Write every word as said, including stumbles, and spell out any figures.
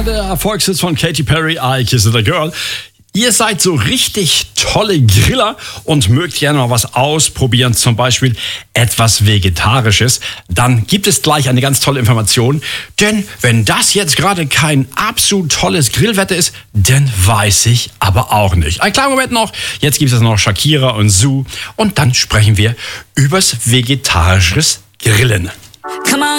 einer der Erfolgshits von Katy Perry, I Kissed a Girl. Ihr seid so richtig tolle Griller und mögt gerne mal was ausprobieren, zum Beispiel etwas Vegetarisches, dann gibt es gleich eine ganz tolle Information. Denn wenn das jetzt gerade kein absolut tolles Grillwetter ist, dann weiß ich aber auch nicht. Ein kleiner Moment noch, jetzt gibt es noch Shakira und Sue und dann sprechen wir übers vegetarisches Grillen. Come on.